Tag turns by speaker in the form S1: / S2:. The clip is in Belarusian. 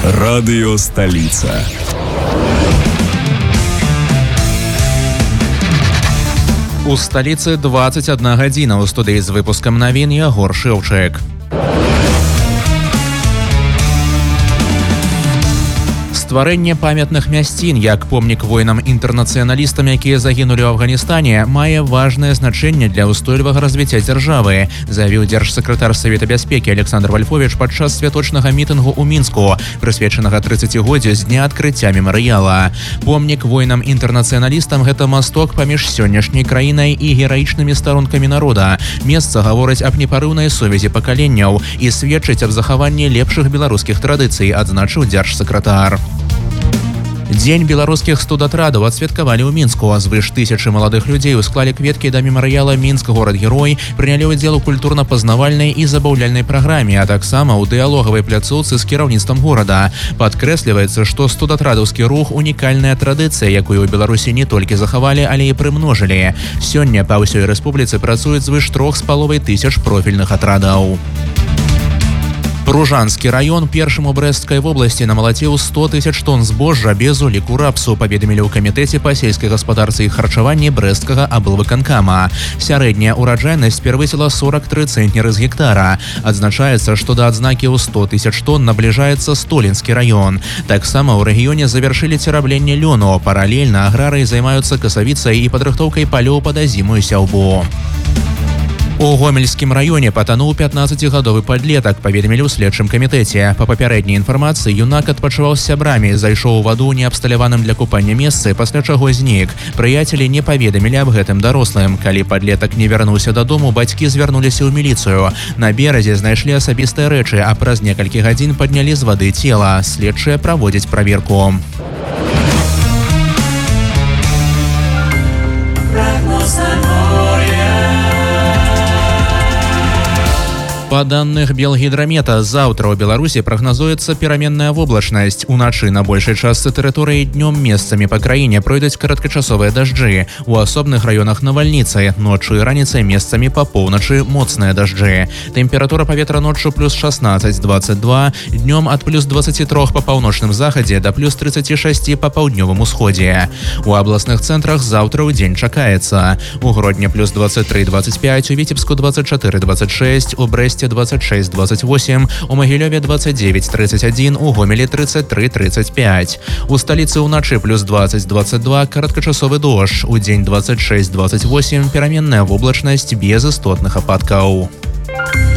S1: Радыё Сталіца.
S2: У сталіцы 21 гадзіна. У студыі з выпускам навін Ягор Шэўчык. Стварэнне памятных мясцін як помнік воінам-інтэрнацыяналістам, якія загінулі ў Афганістане, мае важнае значэнне для ўстойлівага развіцця дзяржавы, заявіў дзяржсакратар Савета бяспекі Александр Вальфовіч падчас святочнага мітынгу ў Мінску, прысвечанага 30годдзю з дня адкрыцця мемарыяла. Помнік воінам-інтэрнацыяналістам – гэта масток паміж сённяшняй краінай і гераічнымі старонкамі народа. Месца гаворыць аб непарыўнай сувязі пакаленняў і сведчыць аб захаванні лепшых беларускіх традыцый, адзначыў дзяржсакратар. Дзень беларускіх студатрадаў адсвяткавалі ў Мінску. Звыш 1000 маладых людзей усклалі кветкі да мемарыяла «Мінск. Горад-герой», прынялі ўдзел у культурна-пазнавальнай і забаўляльнай праграме, а таксама ў дыялогавай пляцоўцы з кіраўніцтвам горада. Падкрэсліваецца, што студатрадаўскі рух – унікальная традыцыя, якую ў Беларусі не толькі захавалі, але і прымножылі. Сёння па ўсёй рэспубліцы працуюць звыш 3500 профільных атрадаў. Ружанскі раён першым у Брэсцкай вобласці намалаціў 100 000 тонн збожжа без уліку рапсу, паведамілі ў камітэце па сельскай гаспадарцы і харчаванні Брэсцкага аблвыканкама. Сярэдняя ўраджайнасць перавысіла 43 цэнтнеры з гектара. Адзначаецца, што да адзнакі ў 100 000 тонн набліжаецца Столінскі раён. Таксама ў рэгіёне завяршылі церабленне лёну. Паралельна аграрыі займаюцца касавіцай і падрыхтоўкай палёў пад азімую сяўбу. У Гомельскім раёне патануў 15гадовы падлетак, паведамілі ў следчым камітэце. Па папярэдняй інфармацыі, юнак адпачываў з сябрамі, зайшоў у ваду неабсталяваным для купання месцы, пасля чаго знік. Прыяцелі не паведамілі аб гэтым дарослым. Калі падлетак не вярнуўся дадому, бацькі звярнуліся ў міліцыю. На беразе знайшлі асабістыя рэчы, а праз некалькі гадзін паднялі з вады цела. Следчыя праводзяць праверку. Па даных Белгідрамета, заўтра ў Беларусі прагназуецца пераменная воблачнасць. Уначы на большай частцы тэрыторыі, днём месцамі па краіне пройдуць кароткачасовыя дажджы. У асобных раёнах навальніцы, ноччу і раніцай месцамі па поўначы моцныя дажджы. Тэмпература паветра ноччу плюс 16-22, днём ад плюс 23 па паўночным захадзе да плюс 36 па паўднёвым усходзе. У абласных цэнтрах заўтра ў дзень чакаецца. У Гродні плюс 23-25, у Віцебску 24-26, у Брэсце 26-28, у Магілёве 29-31, у Гомелі 33-35. У сталіцы ўначы плюс 20-22, кароткачасовы дождж, у дзень 26-28, пераменная воблачнасць без істотных ападкаў.